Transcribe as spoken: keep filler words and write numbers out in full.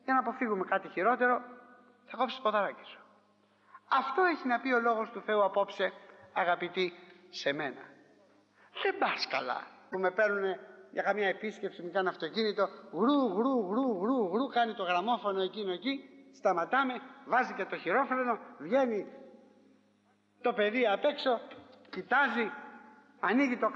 για να αποφύγουμε κάτι χειρότερο, θα κόψεις το ποδαράκι σου. Αυτό έχει να πει ο λόγος του Θεού απόψε, αγαπητοί, σε μένα. Δεν πας καλά που με παίρνουν για καμία επίσκεψη, μου κάνει αυτοκίνητο, γρου γρου γρου γρου γρου, κάνει το γραμμόφωνο εκείνο εκεί, σταματάμε, βάζει και το χειρόφρενο, βγαίνει το παιδί απ' έξω, κοιτάζει, ανοίγει το